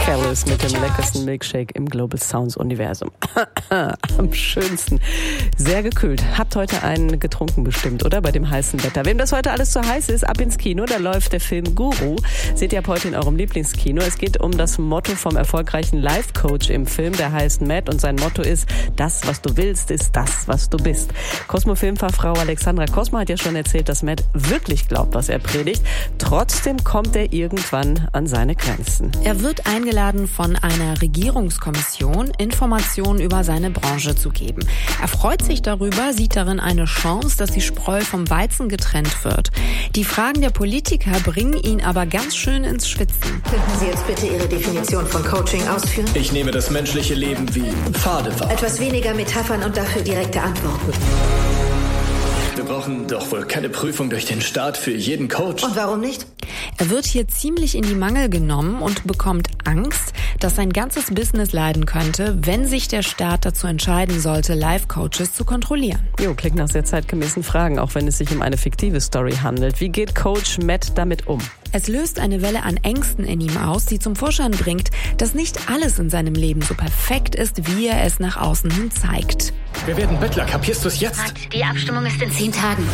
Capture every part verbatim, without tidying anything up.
Careless mit dem leckersten Milkshake im Global Sounds Universum. Am schönsten. Sehr gekühlt. Habt heute einen getrunken bestimmt, oder? Bei dem heißen Wetter. Wem das heute alles zu heiß ist, ab ins Kino. Da läuft der Film Guru. Seht ihr ab heute in eurem Lieblingskino. Es geht um das Motto vom erfolgreichen Life-Coach im Film. Der heißt Matt und sein Motto ist: Das, was du willst, ist das, was du bist. Cosmo-Filmfachfrau Alexandra Cosmo hat ja schon erzählt, dass Matt wirklich glaubt, was er predigt. Trotzdem kommt er irgendwann an seine Grenzen. Er wird eingeladen von einer Regierungskommission, Informationen über seine Branche zu geben. Er freut sich darüber, sieht darin eine Chance, dass die Spreu vom Weizen getrennt wird. Die Fragen der Politiker bringen ihn aber ganz schön ins Schwitzen. Könnten Sie jetzt bitte Ihre Definition von Coaching ausführen? Ich nehme das menschliche Leben wie Pfade wahr. Etwas weniger Metaphern und dafür direkte Antworten. Wir brauchen doch wohl keine Prüfung durch den Staat für jeden Coach. Und warum nicht? Er wird hier ziemlich in die Mangel genommen und bekommt Angst, dass sein ganzes Business leiden könnte, wenn sich der Staat dazu entscheiden sollte, Life-Coaches zu kontrollieren. Jo, klingt nach sehr zeitgemäßen Fragen, auch wenn es sich um eine fiktive Story handelt. Wie geht Coach Matt damit um? Es löst eine Welle an Ängsten in ihm aus, die zum Vorschein bringt, dass nicht alles in seinem Leben so perfekt ist, wie er es nach außen hin zeigt. Wir werden Bettler, kapierst du es jetzt? Die Abstimmung ist in zehn Tagen.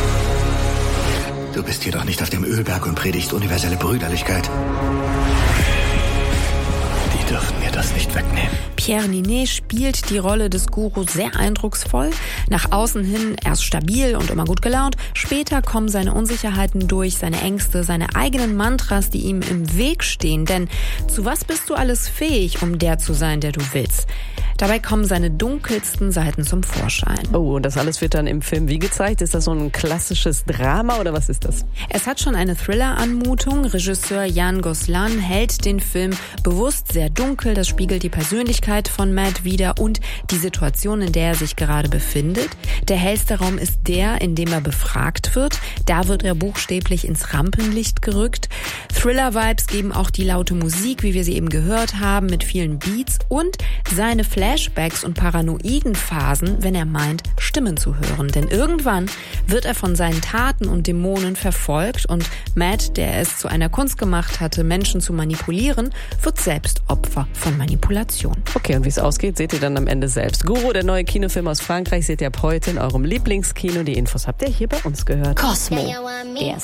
Du bist hier doch nicht auf dem Ölberg und predigst universelle Brüderlichkeit. Die dürfen mir das nicht wegnehmen. Pierre Niney spielt die Rolle des Gurus sehr eindrucksvoll. Nach außen hin erst stabil und immer gut gelaunt. Später kommen seine Unsicherheiten durch, seine Ängste, seine eigenen Mantras, die ihm im Weg stehen. Denn zu was bist du alles fähig, um der zu sein, der du willst? Dabei kommen seine dunkelsten Seiten zum Vorschein. Oh, und das alles wird dann im Film wie gezeigt? Ist das so ein klassisches Drama oder was ist das? Es hat schon eine Thriller-Anmutung. Regisseur Jan Goslan hält den Film bewusst sehr dunkel. Das spiegelt die Persönlichkeit von Matt wider und die Situation, in der er sich gerade befindet. Der hellste Raum ist der, in dem er befragt wird. Da wird er buchstäblich ins Rampenlicht gerückt. Thriller-Vibes geben auch die laute Musik, wie wir sie eben gehört haben, mit vielen Beats und seine Flashbacks und paranoiden Phasen, wenn er meint, Stimmen zu hören. Denn irgendwann wird er von seinen Taten und Dämonen verfolgt und Matt, der es zu einer Kunst gemacht hatte, Menschen zu manipulieren, wird selbst Opfer von Manipulation. Okay, und wie es ausgeht, seht ihr dann am Ende selbst. Guru, der neue Kinofilm aus Frankreich, seht ihr ab heute in eurem Lieblingskino. Die Infos habt ihr hier bei uns gehört. Cosmo. Erst